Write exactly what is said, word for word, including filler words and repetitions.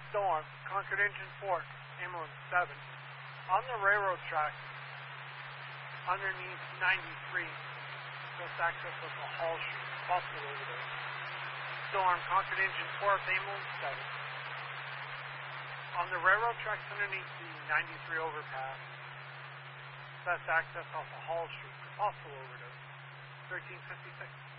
Storm, Concord Engine four, ambulance seven. On the railroad tracks, underneath ninety-three, just access of the Hall Street, possible overdose. Storm, Concord Engine four, ambulance seven. On the railroad tracks underneath the ninety-three overpass, best access off of Hall Street, possible overdose. thirteen fifty-six.